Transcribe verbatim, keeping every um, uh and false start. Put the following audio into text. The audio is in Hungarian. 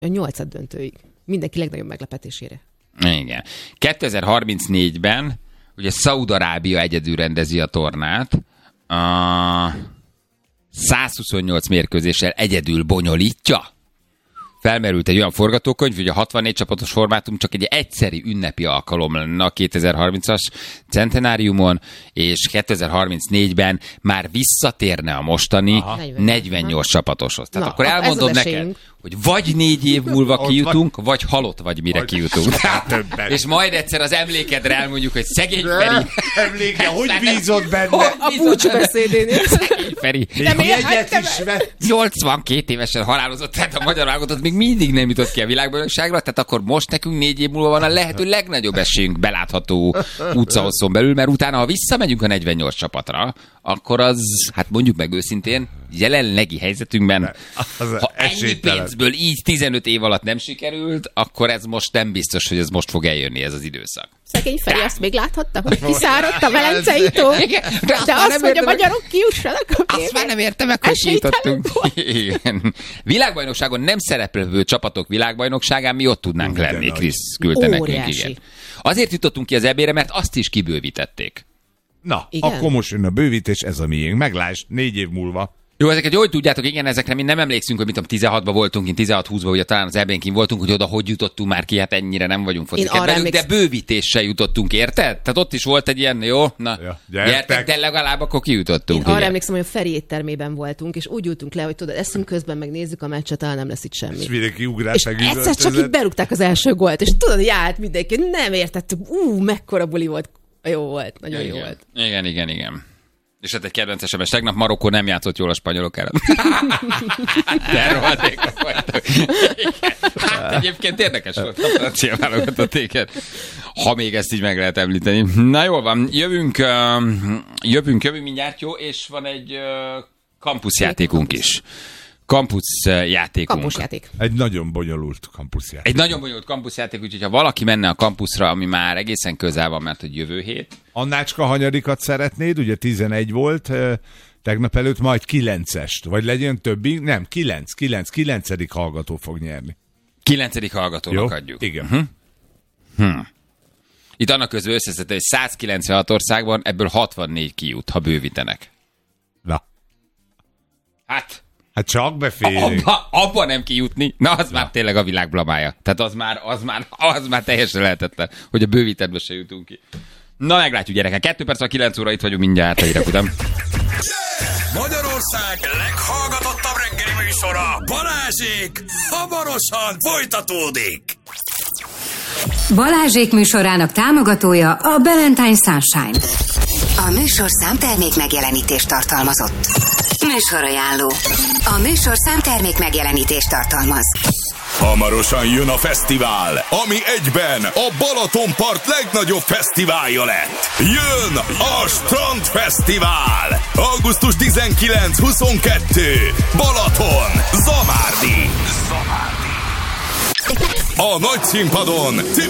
A nyolcad döntőig. Mindenki legnagyobb meglepetésére. Igen. kétezer-harmincnégyben ugye Szaúd-Arábia egyedül rendezi a tornát. A százhuszonnyolc mérkőzéssel egyedül bonyolítja. Felmerült egy olyan forgatókönyv, hogy a hatvannégy csapatos formátum csak egy egyszeri ünnepi alkalom lenne a kétezer-harmincas centenáriumon, és kétezer-harmincnégyben már visszatérne a mostani Aha. negyvennyolc csapatoshoz. Tehát Na, akkor elmondom neked, hogy vagy négy év múlva kijutunk, vagy halott vagy mire vagy kijutunk. És majd egyszer az emlékedre elmondjuk, hogy szegény Feri. Emléke, hogy bízott benne? A búcsúbeszédénél. Szegény Feri. nyolcvankét évesen halálozott, tehát a magyar válogatott még mindig nem jutott ki a világbajnokságra, tehát akkor most nekünk négy év múlva van a lehető legnagyobb esélyünk belátható utcahosszon belül, mert utána, ha visszamegyünk a negyvennyolc csapatra, akkor az, hát mondjuk meg őszintén, jelenlegi helyzetünkben, ha ennyi pénzből így tizenöt év alatt nem sikerült, akkor ez most nem biztos, hogy ez most fog eljönni ez az időszak. Szegény Feri azt még láthatta, hogy kiszáradt a Velencei tó, de azt, hogy a magyarok kijussanak a képben. Azt már nem értem meg, hogy kijutottunk. Igen. Világbajnokságon nem szereplő csapatok világbajnokságán mi ott tudnánk Ú, lenni, Krisz küldte nekünk. Igen. Azért jutottunk ki az é bé-re, mert azt is kibővítették. Na, igen? Akkor most jön a bővítés, ez a miénk. Meglásd, négy év múlva. Jó, ezeket jól tudjátok, igen, ezekre mi nem emlékszünk, hogy mit tudom, tizenhatban voltunk, én tizenhat-húszban, ugye talán az é bén voltunk, hogy oda hogy jutottunk már ki, hát ennyire nem vagyunk focikedvelők, de bővítéssel jutottunk, érted? Tehát ott is volt egy ilyen, jó, na, ja, gyertek, de legalább akkor kijutottunk. Én arra emlékszem, hogy a Feri éttermében voltunk, és úgy ültünk le, hogy tudod, eszünk közben megnézzük a meccset, talán nem lesz itt semmi. És mindenki ugrás, és egyszer csak itt berúgták az első gólt, és tudod, járt mindenki, nem értettük, ú, mekkora buli volt. Jó volt, nagyon igen. jó volt. Igen, igen, igen. És hát egy kedvenc es em es, tegnap Marokkó nem játszott jól a spanyolok ellen. De rohadékok voltak. Hát egyébként érdekes volt a francia válogatott éket. Ha még ezt így meg lehet említeni. Na jól van, jövünk, uh, jövünk, jövünk mindjárt, jó, és van egy uh, kampuszjátékunk is. Kampuszjátékunk. Kampuszjáték. Egy nagyon bonyolult kampuszjáték. Egy nagyon bonyolult kampuszjáték, úgyhogy ha valaki menne a kampuszra, ami már egészen közel van, mert hogy jövő hét. Annácska, hanyadikat szeretnéd? Ugye tizenegy volt tegnap előtt, majd kilencest. Vagy legyen többi? Nem, kilenc, kilenc, kilencedik hallgató fog nyerni. Kilencedik hallgatónak Jó? adjuk. Igen. Uh-huh. Hmm. Itt annak közül összeszedte, hogy százkilencvenhat országban ebből hatvannégy kijut, ha bővítenek. Na. Hát... Hát csak beférjük. Abba, abba nem kijutni, na az na. Már tényleg a világ blamája. Tehát az már, az már, az már teljesen lehetetlen, hogy a bővítettbe se jutunk ki. Na meglátjuk, gyerekek. Kettő perc a kilenc óra, itt vagyunk mindjárt a hírek után. Magyarország leghallgatottabb reggeli műsora, Balázsék, hamarosan folytatódik. Balázsék műsorának támogatója a Ballantyne Sunshine. A műsorszám termék megjelenítést tartalmazott. Műsorajánló. A műsorszám termék megjelenítést tartalmaz. Hamarosan jön a fesztivál, ami egyben a Balatonpart legnagyobb fesztiválja lett. Jön a Strandfesztivál! augusztus tizenkilenc-huszonkettő Balaton, Zamárdi. Zamárdi. A nagy színpadon